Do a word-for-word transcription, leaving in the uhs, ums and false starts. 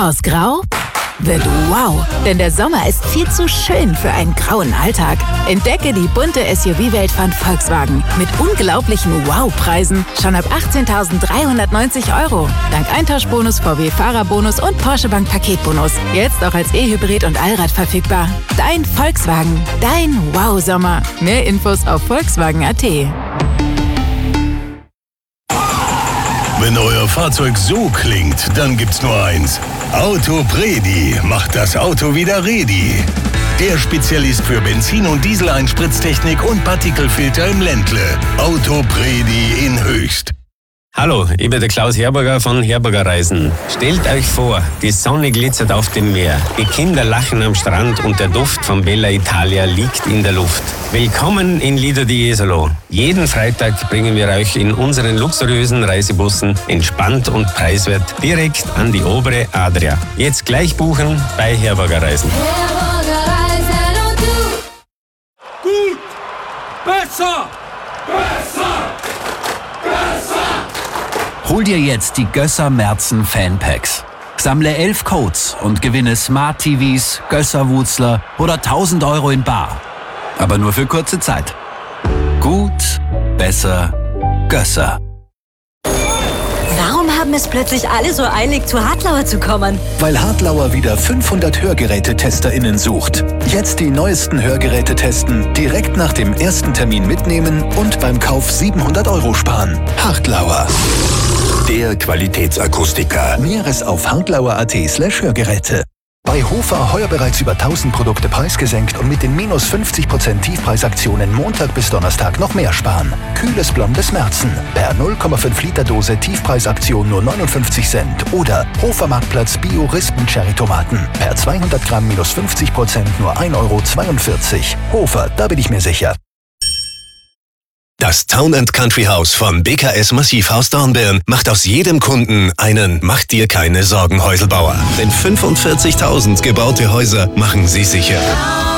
Aus Grau wird wow, denn der Sommer ist viel zu schön für einen grauen Alltag. Entdecke die bunte S U V-Welt von Volkswagen mit unglaublichen Wow-Preisen schon ab achtzehntausenddreihundertneunzig Euro. Dank Eintauschbonus, V W-Fahrerbonus und Porsche Bank Paketbonus. Jetzt auch als E-Hybrid und Allrad verfügbar. Dein Volkswagen, dein Wow-Sommer. Mehr Infos auf volkswagen punkt a t. Wenn euer Fahrzeug so klingt, dann gibt's nur eins. Autopredi macht das Auto wieder ready. Der Spezialist für Benzin- und Diesel-Einspritztechnik und Partikelfilter im Ländle. Autopredi in Höchst. Hallo, ich bin der Klaus Herberger von Herberger Reisen. Stellt euch vor, die Sonne glitzert auf dem Meer, die Kinder lachen am Strand und der Duft von Bella Italia liegt in der Luft. Willkommen in Lido di Jesolo. Jeden Freitag bringen wir euch in unseren luxuriösen Reisebussen entspannt und preiswert direkt an die obere Adria. Jetzt gleich buchen bei Herberger Reisen. Herberger Reisen und du. Gut! Besser! Besser! Hol dir jetzt die Gösser Merzen Fanpacks. Sammle elf Codes und gewinne Smart T Vs, Gösser Wutzler oder tausend Euro in bar. Aber nur für kurze Zeit. Gut, besser, Gösser. Warum haben es plötzlich alle so eilig, zu Hartlauer zu kommen? Weil Hartlauer wieder fünfhundert HörgerätetesterInnen sucht. Jetzt die neuesten Hörgeräte testen, direkt nach dem ersten Termin mitnehmen und beim Kauf siebenhundert Euro sparen. Hartlauer. Der Qualitätsakustiker. Näheres auf hartlauer punkt a t slash Hörgeräte. Bei Hofer heuer bereits über tausend Produkte preisgesenkt und mit den minus fünfzig Prozent Tiefpreisaktionen Montag bis Donnerstag noch mehr sparen. Kühles blondes Merzen. Per null Komma fünf Liter Dose Tiefpreisaktion nur neunundfünfzig Cent. Oder Hofer Marktplatz Bio Rispen Cherry Tomaten. Per zweihundert Gramm minus fünfzig Prozent nur ein Euro zweiundvierzig. Hofer, da bin ich mir sicher. Das Town and Country House von B K S Massivhaus Dornbirn macht aus jedem Kunden einen Mach dir keine Sorgen Häuselbauer. Denn fünfundvierzigtausend gebaute Häuser machen sie sicher.